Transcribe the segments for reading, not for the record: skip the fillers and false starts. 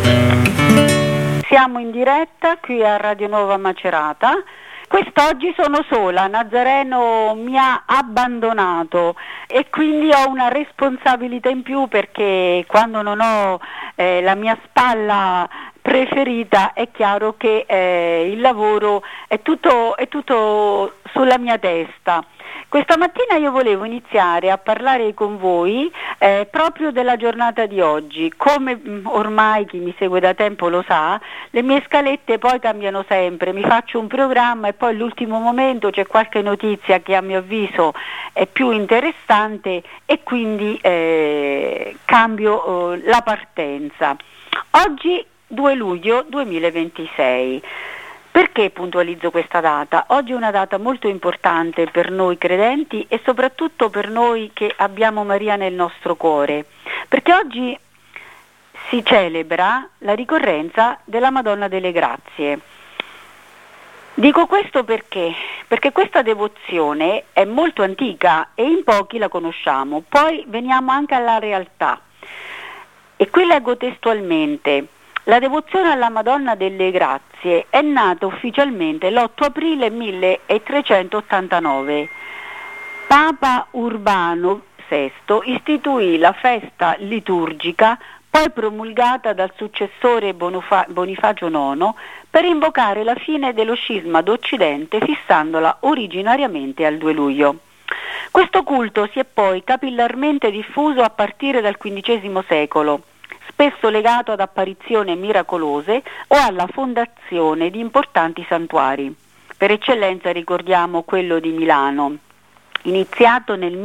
Siamo in diretta qui a Radio Nuova Macerata. Quest'oggi sono sola, Nazareno mi ha abbandonato e quindi ho una responsabilità in più, perché quando non ho la mia spalla preferita è chiaro che il lavoro è tutto sulla mia testa. Questa mattina io volevo iniziare a parlare con voi proprio della giornata di oggi. Come ormai chi mi segue da tempo lo sa, le mie scalette poi cambiano sempre, mi faccio un programma e poi all'ultimo momento c'è qualche notizia che a mio avviso è più interessante e quindi cambio la partenza. Oggi 2 luglio 2026. Perché puntualizzo questa data? Oggi è una data molto importante per noi credenti e soprattutto per noi che abbiamo Maria nel nostro cuore, perché oggi si celebra la ricorrenza della Madonna delle Grazie. Dico questo perché questa devozione è molto antica e in pochi la conosciamo. Poi veniamo anche alla realtà. E qui leggo testualmente: la devozione alla Madonna delle Grazie è nata ufficialmente l'8 aprile 1389. Papa Urbano VI istituì la festa liturgica, poi promulgata dal successore Bonifacio IX, per invocare la fine dello scisma d'Occidente, fissandola originariamente al 2 luglio. Questo culto si è poi capillarmente diffuso a partire dal XV secolo, spesso legato ad apparizioni miracolose o alla fondazione di importanti santuari. Per eccellenza ricordiamo quello di Milano, iniziato nel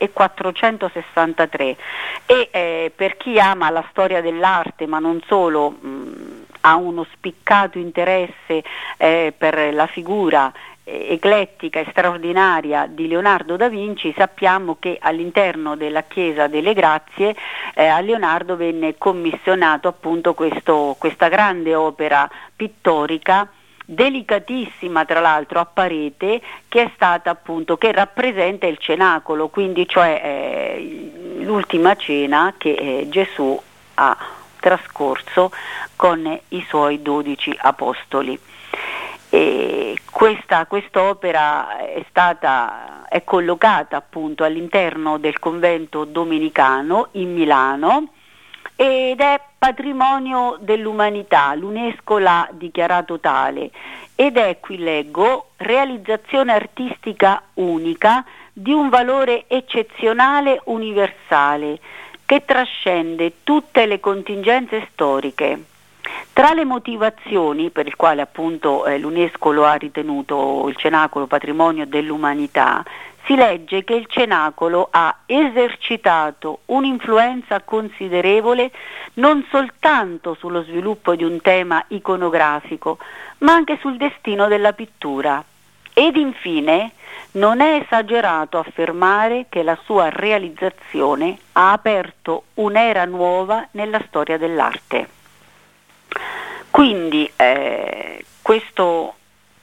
1463 e per chi ama la storia dell'arte, ma non solo, ha uno spiccato interesse per la figura eclettica e straordinaria di Leonardo da Vinci, sappiamo che all'interno della Chiesa delle Grazie a Leonardo venne commissionato appunto questa grande opera pittorica, delicatissima tra l'altro, a parete, che è stata appunto, che rappresenta il cenacolo, quindi cioè l'ultima cena che Gesù ha trascorso con i suoi 12 apostoli. E quest'opera è collocata appunto all'interno del convento domenicano in Milano ed è patrimonio dell'umanità, l'UNESCO l'ha dichiarato tale, ed è, qui leggo, realizzazione artistica unica di un valore eccezionale universale che trascende tutte le contingenze storiche. Tra le motivazioni per il quale appunto l'UNESCO lo ha ritenuto il cenacolo patrimonio dell'umanità, si legge che il cenacolo ha esercitato un'influenza considerevole non soltanto sullo sviluppo di un tema iconografico, ma anche sul destino della pittura. Ed infine non è esagerato affermare che la sua realizzazione ha aperto un'era nuova nella storia dell'arte. Quindi questa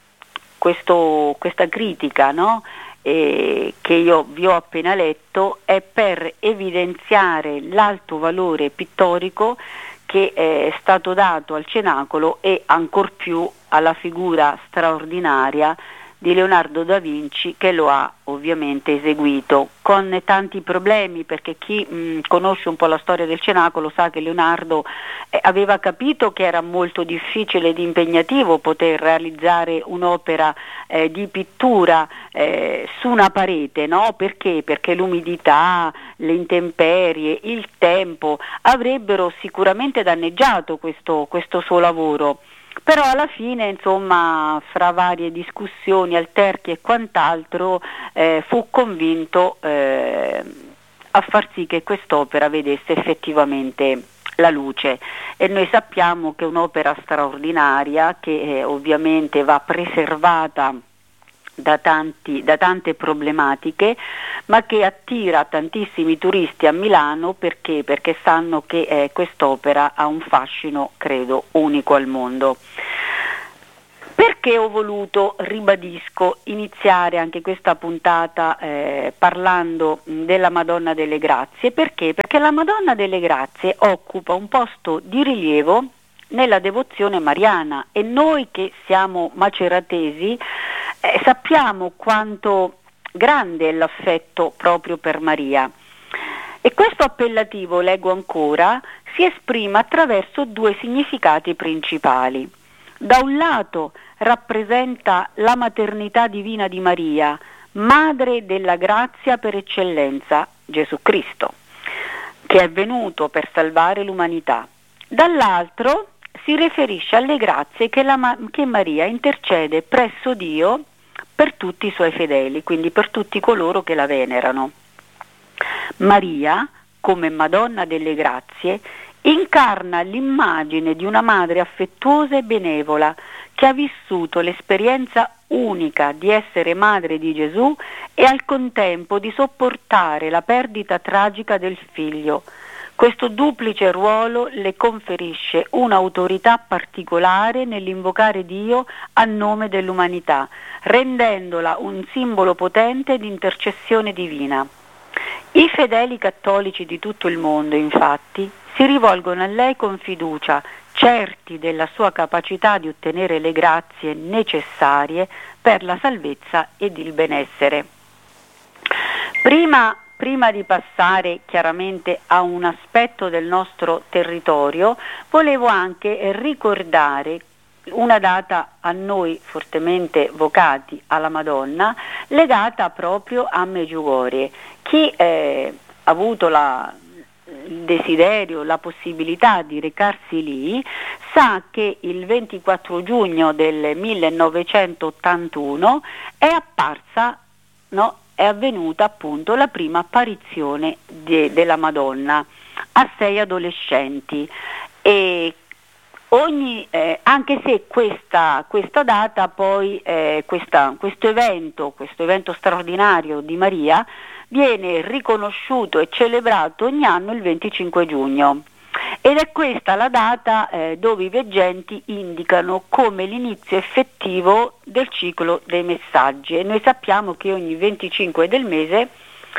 critica, no? Che io vi ho appena letto è per evidenziare l'alto valore pittorico che è stato dato al cenacolo e ancor più alla figura straordinaria di Leonardo da Vinci, che lo ha ovviamente eseguito con tanti problemi, perché chi conosce un po' la storia del cenacolo sa che Leonardo aveva capito che era molto difficile ed impegnativo poter realizzare un'opera di pittura su una parete, no? Perché? Perché l'umidità, le intemperie, il tempo avrebbero sicuramente danneggiato questo suo lavoro. Però alla fine, insomma, fra varie discussioni, alterchi e quant'altro, fu convinto a far sì che quest'opera vedesse effettivamente la luce. E noi sappiamo che è un'opera straordinaria che ovviamente va preservata da tante problematiche, ma che attira tantissimi turisti a Milano perché sanno che quest'opera ha un fascino, credo, unico al mondo. Perché ho voluto, ribadisco, iniziare anche questa puntata parlando della Madonna delle Grazie? Perché? Perché la Madonna delle Grazie occupa un posto di rilievo nella devozione mariana, e noi che siamo maceratesi sappiamo quanto grande è l'affetto proprio per Maria. E questo appellativo, leggo ancora, si esprime attraverso due significati principali. Da un lato rappresenta la maternità divina di Maria, madre della grazia per eccellenza, Gesù Cristo, che è venuto per salvare l'umanità. Dall'altro si riferisce alle grazie che Maria intercede presso Dio per tutti i suoi fedeli, quindi per tutti coloro che la venerano. Maria, come Madonna delle Grazie, incarna l'immagine di una madre affettuosa e benevola che ha vissuto l'esperienza unica di essere madre di Gesù e al contempo di sopportare la perdita tragica del figlio. Questo duplice ruolo le conferisce un'autorità particolare nell'invocare Dio a nome dell'umanità, rendendola un simbolo potente di intercessione divina. I fedeli cattolici di tutto il mondo, infatti, si rivolgono a lei con fiducia, certi della sua capacità di ottenere le grazie necessarie per la salvezza ed il benessere. Prima di passare chiaramente a un aspetto del nostro territorio, volevo anche ricordare una data a noi fortemente vocati alla Madonna, legata proprio a Medjugorje. Chi ha avuto il desiderio, la possibilità di recarsi lì, sa che il 24 giugno del 1981 è avvenuta appunto la prima apparizione della Madonna a 6 adolescenti, e anche se questa data poi, questo evento straordinario di Maria viene riconosciuto e celebrato ogni anno il 25 giugno. Ed è questa la data dove i veggenti indicano come l'inizio effettivo del ciclo dei messaggi, e noi sappiamo che ogni 25 del mese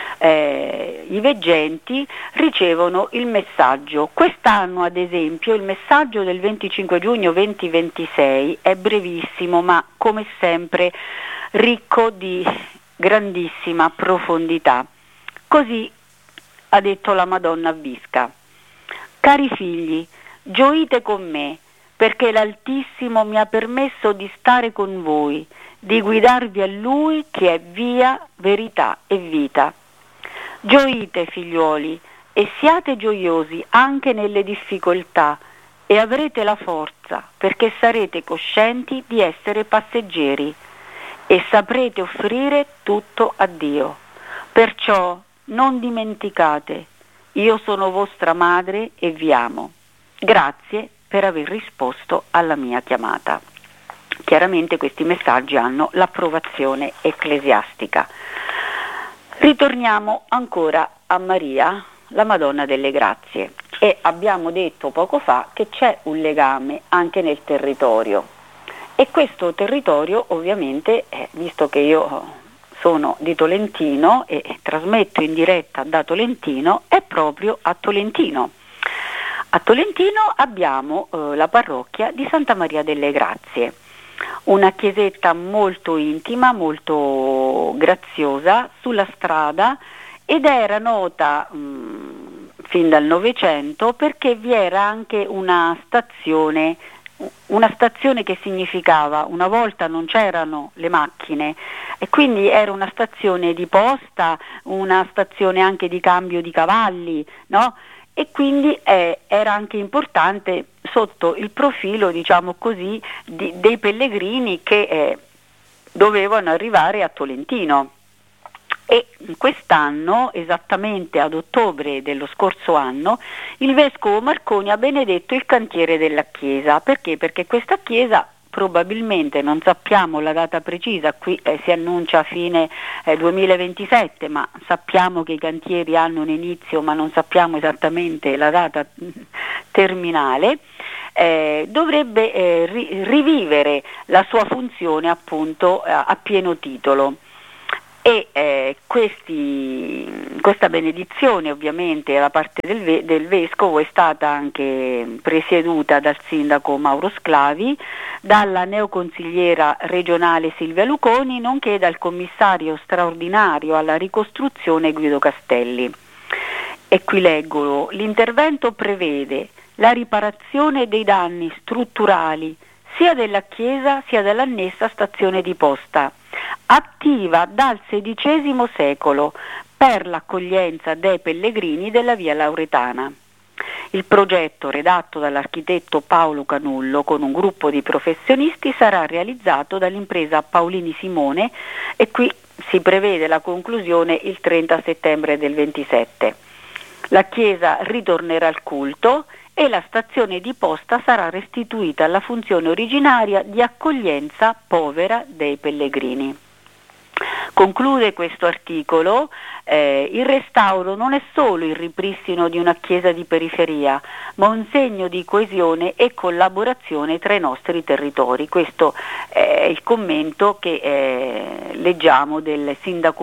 i veggenti ricevono il messaggio. Quest'anno, ad esempio, il messaggio del 25 giugno 2026 è brevissimo, ma come sempre ricco di grandissima profondità. Così ha detto la Madonna a Visca: cari figli, gioite con me, perché l'Altissimo mi ha permesso di stare con voi, di guidarvi a Lui che è via, verità e vita. Gioite, figliuoli, e siate gioiosi anche nelle difficoltà, e avrete la forza, perché sarete coscienti di essere passeggeri e saprete offrire tutto a Dio. Perciò non dimenticate, io sono vostra madre e vi amo. Grazie per aver risposto alla mia chiamata. Chiaramente questi messaggi hanno l'approvazione ecclesiastica. Ritorniamo ancora a Maria, la Madonna delle Grazie, e abbiamo detto poco fa che c'è un legame anche nel territorio, e questo territorio ovviamente, visto che io sono di Tolentino e trasmetto in diretta da Tolentino, è proprio a Tolentino. A Tolentino abbiamo la parrocchia di Santa Maria delle Grazie, una chiesetta molto intima, molto graziosa sulla strada, ed era nota fin dal Novecento perché vi era anche una stazione che significava, una volta non c'erano le macchine e quindi era una stazione di posta, una stazione anche di cambio di cavalli, no? E quindi era anche importante sotto il profilo, diciamo così, dei pellegrini che dovevano arrivare a Tolentino. E quest'anno, esattamente ad ottobre dello scorso anno, il vescovo Marconi ha benedetto il cantiere della chiesa. Perché? Perché questa chiesa, probabilmente, non sappiamo la data precisa, qui si annuncia a fine 2027, ma sappiamo che i cantieri hanno un inizio, ma non sappiamo esattamente la data terminale, dovrebbe rivivere la sua funzione appunto a pieno titolo. e questa benedizione ovviamente da parte del Vescovo è stata anche presieduta dal sindaco Mauro Sclavi, dalla neoconsigliera regionale Silvia Luconi, nonché dal commissario straordinario alla ricostruzione Guido Castelli. E qui leggo: l'intervento prevede la riparazione dei danni strutturali sia della chiesa sia dell'annessa stazione di posta, attiva dal XVI secolo per l'accoglienza dei pellegrini della via Lauretana. Il progetto, redatto dall'architetto Paolo Canullo con un gruppo di professionisti, sarà realizzato dall'impresa Paolini Simone e qui si prevede la conclusione il 30 settembre del 27. La chiesa ritornerà al culto e la stazione di posta sarà restituita alla funzione originaria di accoglienza povera dei pellegrini. Conclude questo articolo: il restauro non è solo il ripristino di una chiesa di periferia, ma un segno di coesione e collaborazione tra i nostri territori. Questo è il commento che leggiamo del sindaco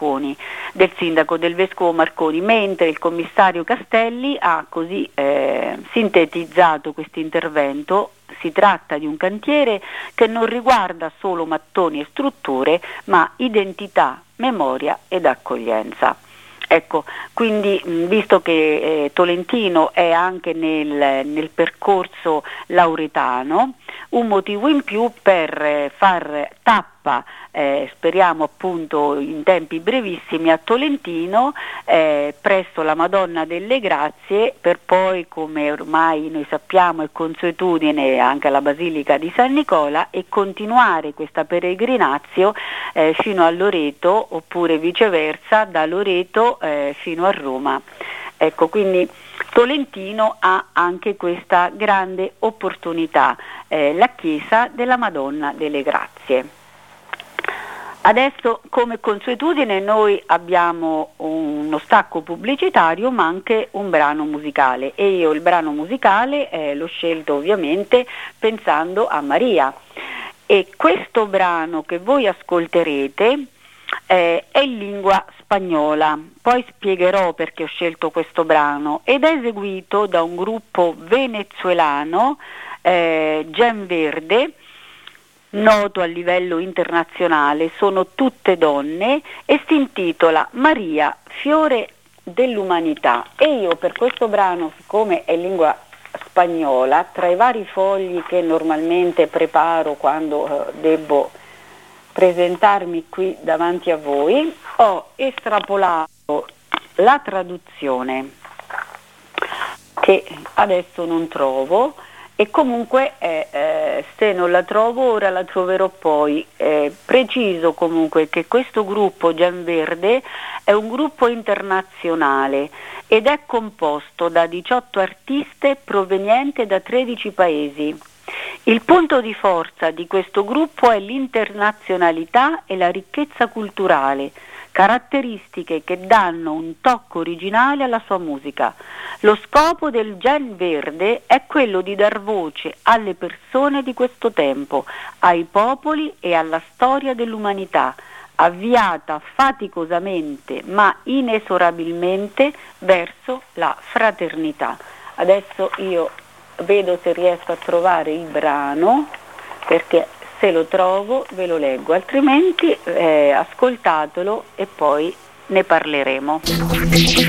del vescovo Marconi, mentre il commissario Castelli ha così sintetizzato questo intervento. Si tratta di un cantiere che non riguarda solo mattoni e strutture, ma identità, memoria ed accoglienza. Ecco, quindi visto che Tolentino è anche nel percorso lauretano, un motivo in più per far tappa, speriamo appunto in tempi brevissimi, a Tolentino presso la Madonna delle Grazie, per poi, come ormai noi sappiamo è consuetudine, anche alla Basilica di San Nicola, e continuare questa peregrinazio fino a Loreto, oppure viceversa da Loreto fino a Roma. Ecco, quindi Tolentino ha anche questa grande opportunità, la chiesa della Madonna delle Grazie. Adesso, come consuetudine, noi abbiamo uno stacco pubblicitario ma anche un brano musicale, e io il brano musicale l'ho scelto ovviamente pensando a Maria, e questo brano che voi ascolterete è in lingua spagnola. Poi spiegherò perché ho scelto questo brano, ed è eseguito da un gruppo venezuelano, Gen Verde, noto a livello internazionale. Sono tutte donne e si intitola Maria, fiore dell'umanità. E io per questo brano, siccome è lingua spagnola, tra i vari fogli che normalmente preparo quando devo presentarmi qui davanti a voi, ho estrapolato la traduzione che adesso non trovo, e comunque se non la trovo ora la troverò poi. Preciso comunque che questo gruppo Gen Verde è un gruppo internazionale ed è composto da 18 artiste provenienti da 13 paesi. Il punto di forza di questo gruppo è l'internazionalità e la ricchezza culturale, caratteristiche che danno un tocco originale alla sua musica. Lo scopo del Gen Verde è quello di dar voce alle persone di questo tempo, ai popoli e alla storia dell'umanità, avviata faticosamente ma inesorabilmente verso la fraternità. Adesso io vedo se riesco a trovare il brano, perché se lo trovo ve lo leggo, altrimenti ascoltatelo e poi ne parleremo.